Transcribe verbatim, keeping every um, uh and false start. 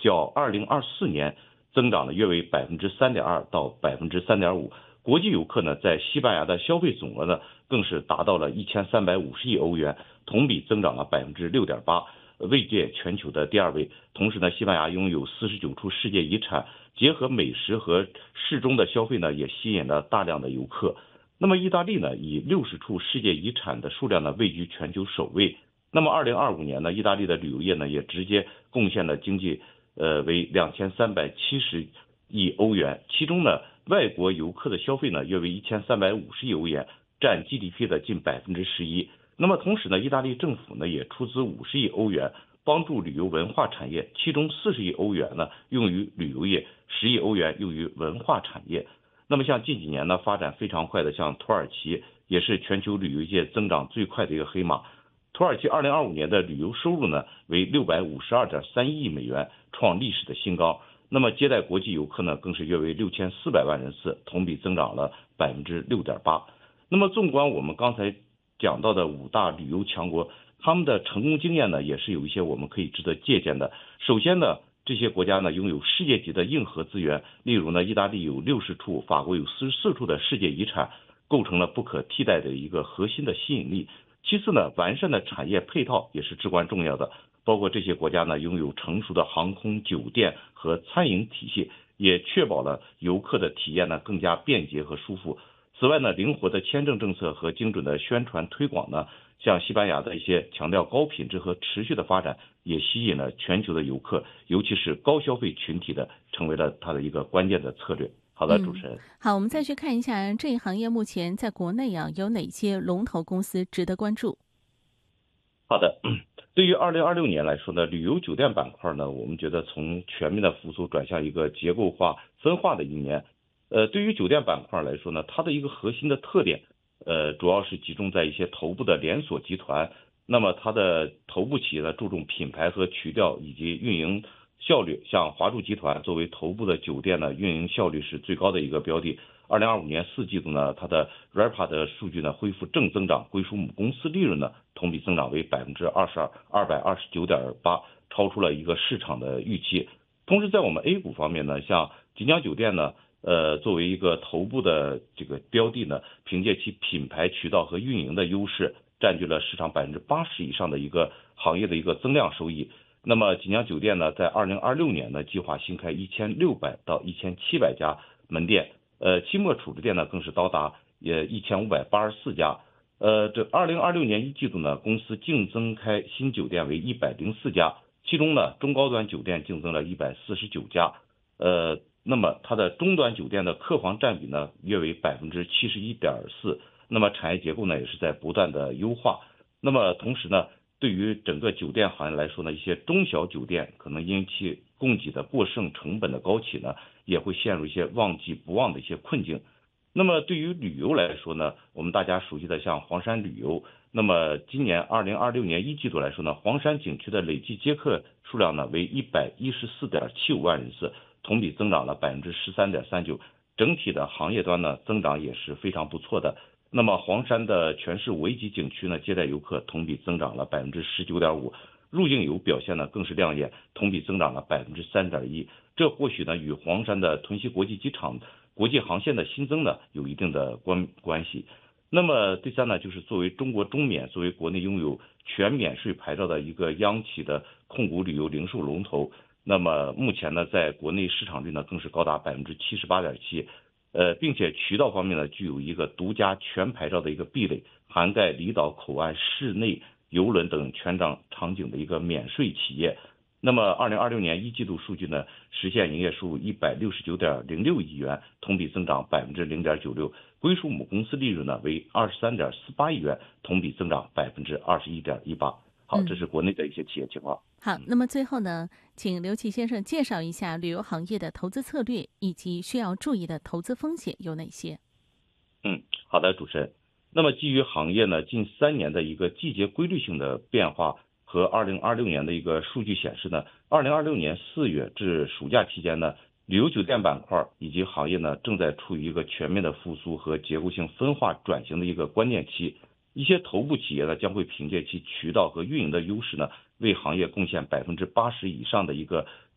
较二零二四年增长了约为百分之三点二到百分之三点五。国际游客呢，在西班牙的消费总额呢，更是达到了一千三百五十亿欧元，同比增长了百分之六点八，位列全球的第二位。同时呢，西班牙拥有四十九处世界遗产，结合美食和适中的消费呢，也吸引了大量的游客。那么意大利呢，以六十处世界遗产的数量呢，位居全球首位。那么二零二五年呢，意大利的旅游业呢，也直接贡献了经济呃为两千三百七十亿欧元，其中呢，外国游客的消费呢，约为一千三百五十亿欧元，占 G D P 的近百分之十一。那么同时呢，意大利政府呢也出资五十亿欧元帮助旅游文化产业，其中四十亿欧元呢用于旅游业，十亿欧元用于文化产业。那么像近几年呢发展非常快的像土耳其，也是全球旅游界增长最快的一个黑马。土耳其二零二五年的旅游收入呢为六百五十二点三亿美元，创历史的新高。那么接待国际游客呢更是约为六千四百万人次，同比增长了百分之六点八。那么纵观我们刚才讲到的五大旅游强国，他们的成功经验呢也是有一些我们可以值得借鉴的。首先呢，这些国家呢拥有世界级的硬核资源，例如呢，意大利有六十处，法国有四十四处的世界遗产，构成了不可替代的一个核心的吸引力。其次呢，完善的产业配套也是至关重要的，包括这些国家呢拥有成熟的航空、酒店和餐饮体系，也确保了游客的体验呢更加便捷和舒服。此外呢，灵活的签证政策和精准的宣传推广呢，像西班牙的一些强调高品质和持续的发展，也吸引了全球的游客，尤其是高消费群体的，成为了它的一个关键的策略。好的，主嗯， 持人。 好，我们再去看一下这一行业目前在国内啊有哪些龙头公司值得关注？ 好的，对于二零二六年来说呢，旅游酒店板块呢，我们觉得从全面的复苏转向一个结构化分化的一年。呃，对于酒店板块来说呢，它的一个核心的特点，呃，主要是集中在一些头部的连锁集团。那么它的头部企业呢，注重品牌和曲调以及运营效率。像华住集团作为头部的酒店呢，运营效率是最高的一个标的。二零二五年四季度呢，它的 R E P A 的数据呢恢复正增长，归属母公司利润呢同比增长为百分之二十二，二百二十九点八，超出了一个市场的预期。同时，在我们 A 股方面呢，像锦江酒店呢，呃，作为一个头部的这个标的呢，凭借其品牌、渠道和运营的优势，占据了市场百分之八十以上的一个行业的一个增量收益。那么锦江酒店呢，在二零二六年呢，计划新开一千六百到一千七百家门店，呃，期末处置店呢更是到达也一千五百八十四家。呃，这二零二六年一季度呢，公司净增开新酒店为一百零四家，其中呢，中高端酒店净增了一百四十九家。呃，那么它的中端酒店的客房占比呢，约为百分之七十一点四。那么产业结构呢，也是在不断的优化。那么同时呢，对于整个酒店行业来说呢，一些中小酒店可能因其供给的过剩、成本的高企呢，也会陷入一些旺季不旺的一些困境。那么对于旅游来说呢，我们大家熟悉的像黄山旅游，那么今年二零二六年一季度来说呢，黄山景区的累计接客数量呢为一百一十四点七五万人次，同比增长了百分之十三点三九，整体的行业端呢增长也是非常不错的。那么黄山的全市五 A 级景区呢，接待游客同比增长了百分之十九点五，入境游表现呢更是亮眼，同比增长了百分之三点一。这或许呢与黄山的屯溪国际机场国际航线的新增呢有一定的关关系。那么第三呢，就是作为中国中免，作为国内拥有全免税牌照的一个央企的控股旅游零售龙头，那么目前呢，在国内市场率呢更是高达百分之七十八点七。呃，并且渠道方面呢，具有一个独家全牌照的一个壁垒，涵盖离岛、口岸、室内邮轮等全场场景的一个免税企业。那么，二零二六年一季度数据呢，实现营业收入一百六十九点零六亿元，同比增长百分之零点九六，归属母公司利润呢为二十三点四八亿元，同比增长百分之二十一点一八。好，这嗯， 是国内的一些企业情况。 好，那么最后呢，请刘琦先生介绍一下旅游行业的投资策略以及需要注意的投资风险有哪些？ 嗯，好的，主持人。那么基于行业呢近三年的一个季节规律性的变化和二零二六年的一个数据显示呢，二零二六年四月至暑假期间呢，旅游酒店板块以及行业呢正在处于一个全面的复苏和结构性分化转型的一个关键期。一些头部企业呢将会凭借其渠道和运营的优势呢，为行业贡献百分之八十以上的一个